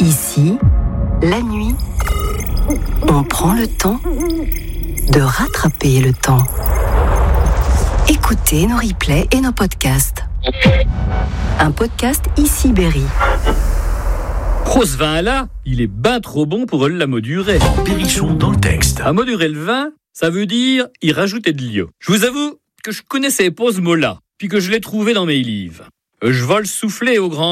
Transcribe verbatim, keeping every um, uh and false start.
Ici, la nuit, on prend le temps de rattraper le temps. Écoutez nos replays et nos podcasts. Un podcast Ici Berry. Oh, ce vin-là, il est ben trop bon pour la modurer. Berrichon dans le texte. À modurer le vin, ça veut dire y rajouter de l'eau. Je vous avoue que je connaissais pas ce mot-là, puis que je l'ai trouvé dans mes livres. Je vais le souffler au grand